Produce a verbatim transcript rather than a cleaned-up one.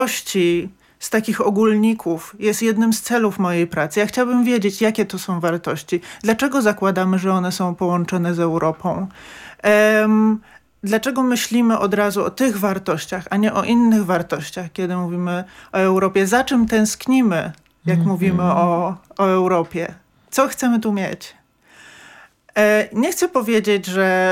wartości, z takich ogólników jest jednym z celów mojej pracy. Ja chciałabym wiedzieć, jakie to są wartości. Dlaczego zakładamy, że one są połączone z Europą? Um, dlaczego myślimy od razu o tych wartościach, a nie o innych wartościach, kiedy mówimy o Europie? Za czym tęsknimy, jak mm-hmm. mówimy o, o Europie? Co chcemy tu mieć? E, nie chcę powiedzieć, że